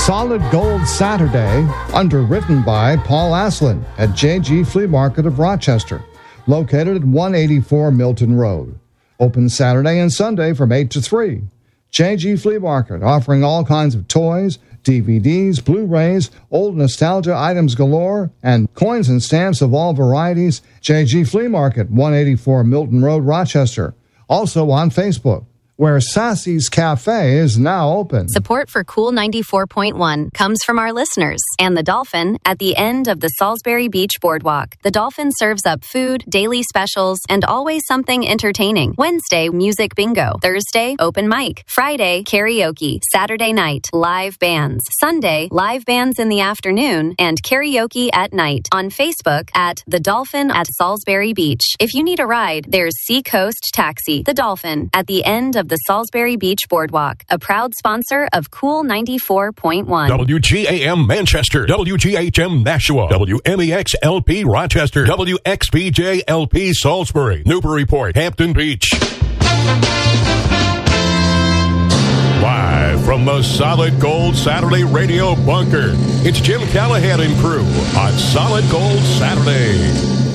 Solid Gold Saturday, underwritten by Paul Aslan at JG Flea Market of Rochester, located at 184 Milton Road. Open Saturday and Sunday from 8 to 3. JG Flea Market, offering all kinds of toys, DVDs, Blu-rays, old nostalgia items galore, and coins and stamps of all varieties. JG Flea Market, 184 Milton Road, Rochester. Also on Facebook, where Sassy's Cafe is now open. Support for Cool 94.1 comes from our listeners and the Dolphin at the end of the Salisbury Beach Boardwalk. The Dolphin serves up food, daily specials, and always something entertaining. Wednesday, music bingo. Thursday, open mic. Friday, karaoke. Saturday night, live bands. Sunday, live bands in the afternoon and karaoke at night. On Facebook at The Dolphin at Salisbury Beach. If you need a ride, there's Seacoast Taxi. The Dolphin at the end of the Salisbury Beach Boardwalk, a proud sponsor of Cool 94.1. WGAM Manchester, WGHM Nashua, WMEX LP Rochester, WXPJ LP Salisbury, Newburyport, Hampton Beach. Live from the Solid Gold Saturday Radio Bunker, it's Jim Callahan and crew on Solid Gold Saturday.